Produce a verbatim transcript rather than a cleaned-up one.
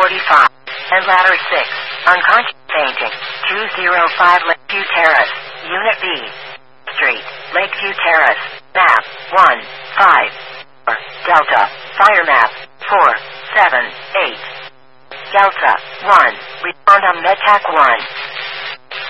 forty-five. And ladder six. Unconscious painting. two oh five Lakeview Terrace. Unit B. Street. Lakeview Terrace. Map. one. five. four. Delta. Fire map. four. seven. eight. Delta. one. Respond on MedTac one.